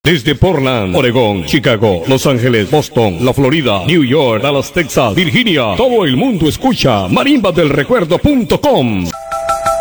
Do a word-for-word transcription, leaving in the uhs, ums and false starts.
Desde Portland, Oregón, Chicago, Los Ángeles, Boston, la Florida, New York, Dallas, Texas, Virginia, todo el mundo escucha marimba del recuerdo punto com.